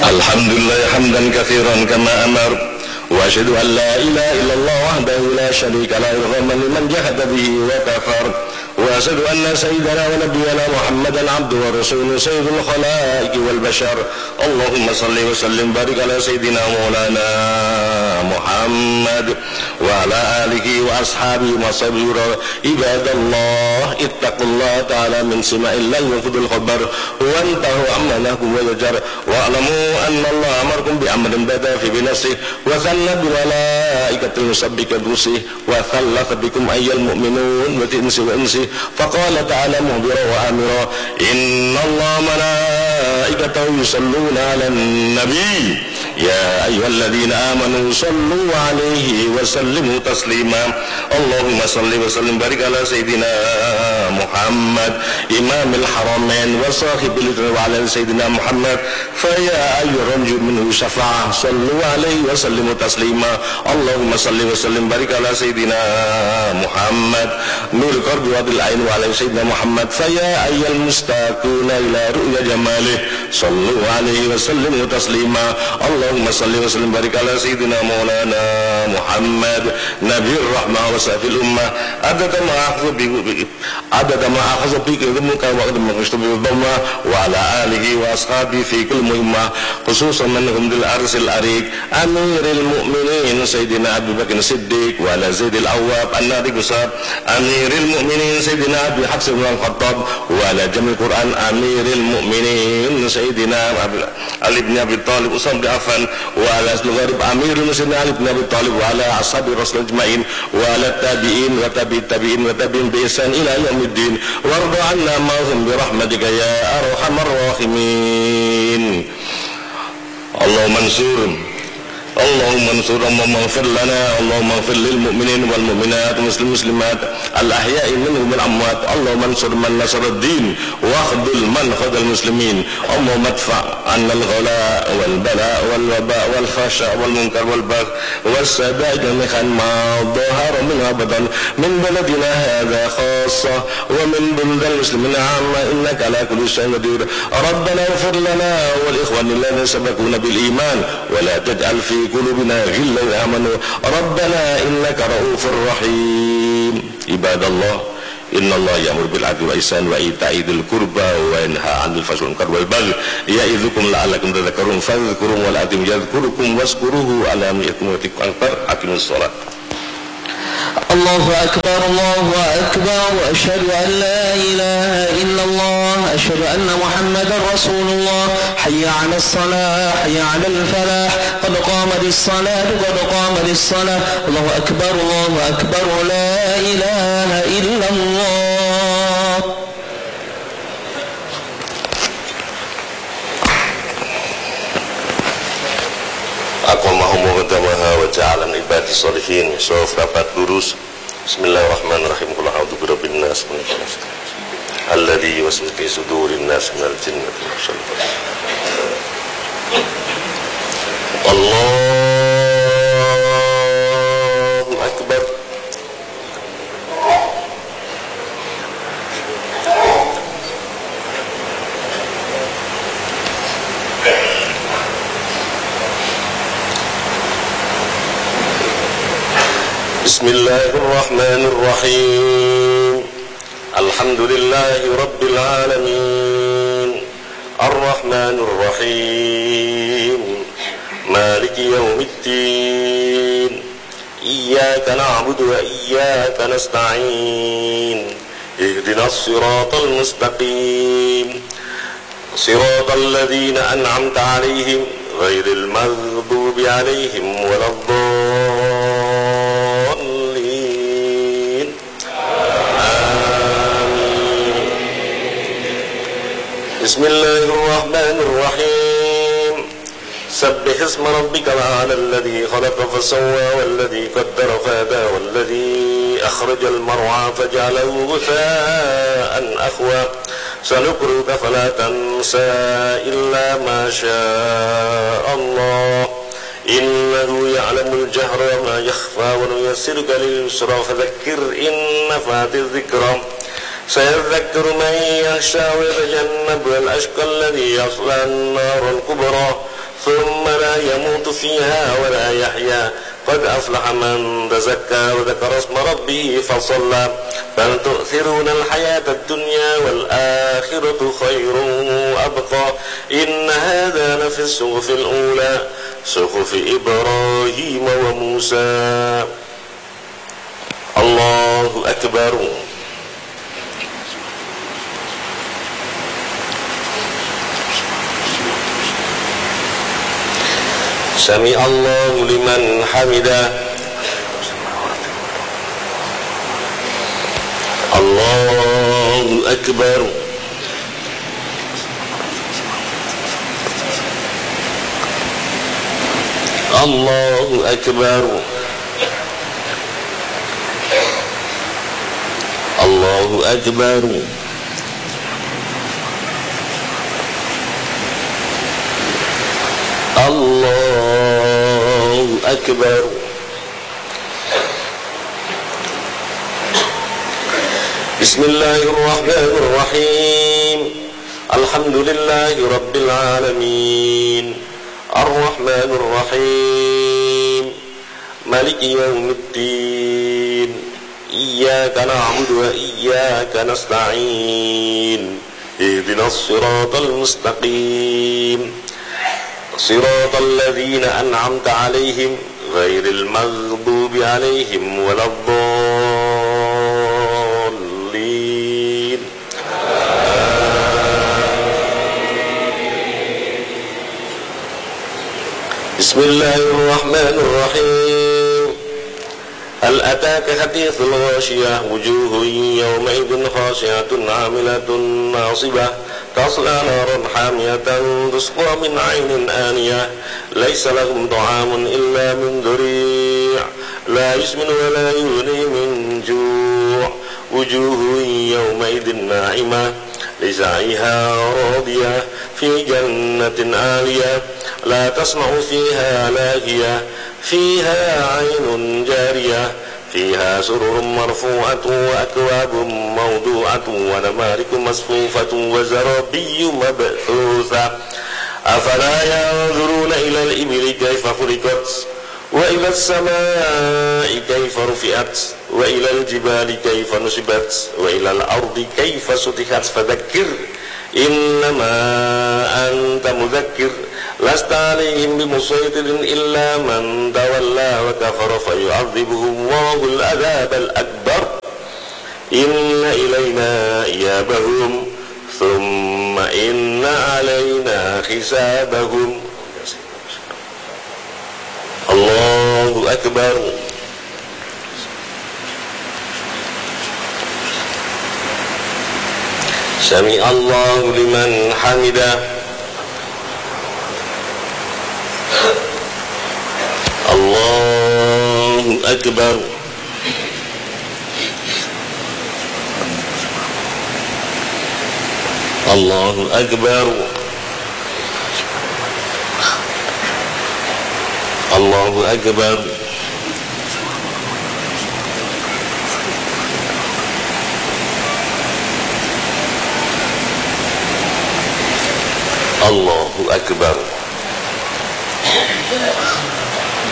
الحمد لله حمدا كثيرا كما أمر، وأشهد أن لا إله إلا الله وحده لا شريك له رغما لمن جحد به وكفر، وأشهد أن سيدنا ونبينا محمدا عبده ورسوله سيد الخلائق والبشر. اللهم صل وسلم وبارك على سيدنا مولانا محمد وعلى آله وأصحابه وصحبه. عباد الله اتقوا الله تعالى من سماع الله وخذوا الخبر وانتهوا عما نهاكم وزجر، واعلموا أن الله أمركم بأمر بدأ في بنفسه وثنى بملائكة يسبح بنفسه وثلث بكم أيها المؤمنون وتئنس وأنسه، فقال تعالى مخبرا وآمرا: إن الله ملائكته يصلون على النبي يا أيها الذين آمنوا صلوا عليه وسلموا تسليما. اللهم صل وسلم وبارك على سيدنا محمد إمام الحرمين وصاحب الرضا وعلى سيدنا محمد فيا أيها الرجل منه شفاعة صلوا عليه وسلموا تسليما. اللهم صل وسلم وبارك على سيدنا محمد نور القلب وضي العين وعلى سيدنا محمد فيا أيها المستاقون إلى رؤيا جماله صلوا عليه وسلموا تسليما. اللهم صل وسلم وبارك على سيدنا مولانا محمد نبي الرحمة وسافي الأمة عدد ما أخذ بك ذمك وقد مخشت بالضمة وعلى آله وأصحابه في كل مهمة، خصوصا منهم ذي العرش الأريك أمير المؤمنين سيدنا أبي بكر الصديق وعلى زيد العواب النادي بصار أمير المؤمنين سيدنا أبي حفص بن الخطاب وعلى جميع القرآن أمير المؤمنين سيدنا علي بن أبي طالب أسامة بن عفان وعلى الغرب أمير المسلمين علي بن أبي طالب وعلى أصحاب الرسول أجمعين وعلى التابعين وتابعي التابعين وتابعين بإحسان إلى يوم الدين، وارض عنا معهم برحمتك يا أرحم الراحمين. اللهم انصر اللهم اغفر لنا، اللهم اغفر للمؤمنين والمؤمنات والمسلمات الأحياء منهم والأموات. اللهم انصر من نصر الدين واخذل من خذل المسلمين. اللهم ادفع عنا الغلاء والبلاء والوباء والفحشاء والمنكر والبغي والسباء جميعا ما ظهر منها بطن من بلدنا هذا خاصة ومن بلد المسلمين عامة إنك على كل شيء قدير. ربنا اغفر لنا والإخوان الذين سبقونا بالإيمان ولا تجعل في قلوبنا غلا آمنوا ربنا إنك رؤوف رحيم. عباد الله إن الله يأمر بالعدل والإحسان وإيتاء ذي القربى وينهى عن الفحشاء والمنكر والبغي يعظكم لعلكم تذكرون فاذكروا والعظيم يذكركم واشكروه على نعمته أكبر. أقيموا الصلاة. الله أكبر الله أكبر، وأشهد أن لا إله إلا الله، أشهد أن محمدا رسول الله. حي على الصلاة حي على الفلاح قد قامت الصلاة قد قامت الصلاة. الله أكبر لا إله إلا الله. Aqamahum wa qadamaha wa ja'ala min ibadis sholihin. Sof rapat lurus. Bismillahirrahmanirrahim. Qul a'udzu birabbin nas min syarri alladzi yuwaswisu fi sudurin nas minal jinnati wan nas. Allahu akbar. Bismillahirrahmanirrahim. Alhamdulillahi rabbil alamin. Ar-Rahmanir Rahim. Maliki yaumiddin. Iyyaka na'budu wa iyyaka nasta'in. Ihdinas siratal mustaqim. Siratal ladzina an'amta 'alaihim ghairil maghdubi 'alaihim waladdallin. Bismillahirrahmanirrahim. Sabbih isma rabbikal a'la alladhi khalaqa fasawwa walladhi qaddara fahada walladhi akhrajal mar'a faj'alahu ghutha'an akhwa. Sanuqri'uka fala tansa illa ma sha'a Allah. Innahu ya'lamul jahra wa ma yakhfa wa nuyassiruka lil yusra fadhakkir in nafa'atiz dhikra. سيذكر من يخشى ويتجنبها الأشقى الذي يصلى النار الكبرى ثم لا يموت فيها ولا يحيا قد أفلح من تزكى وذكر اسم ربه فصلى بل تؤثرون الحياة الدنيا والآخرة خير وأبقى إن هذا لفي الصحف الأولى صحف إبراهيم وموسى. الله أكبر. سمع الله لمن حمده. الله أكبر. الله أكبر. الله أكبر. الله أكبر. بسم الله الرحمن الرحيم. الحمد لله رب العالمين الرحمن الرحيم مالك يوم الدين إياك نعبد وإياك نستعين اهدنا الصراط المستقيم صراط الذين أنعمت عليهم غير المغضوب عليهم ولا الضالين. بسم الله الرحمن الرحيم. هل أتاك حديث الغاشية وجوه يومئذ خاشعة عاملة ناصبة تصلى نارا حامية تسقى من عين آنية ليس لهم طعام إلا من ضريع لا يسمن ولا يغني من جوع وجوه يومئذ ناعمة لسعيها راضية في جنة عالية لا تسمع فيها لاغية فيها عين جارية فيها سرر مرفوعة وأكواب موضوعة ونمارق مصفوفة وزرابي مبثوثة أفلا ينظرون إلى الإبل كيف خلقت وإلى السماء كيف رفعت وإلى الجبال كيف نصبت وإلى الأرض كيف سطحت فذكر إنما أنت مذكر لست عليهم بمسيطر إلا من تولى وكفر فيعذبه الله العذاب الأكبر إن إلينا إيابهم ثم إن علينا حسابهم. الله أكبر. سمع الله لمن حمده. الله أكبر. الله أكبر. الله أكبر. الله أكبر.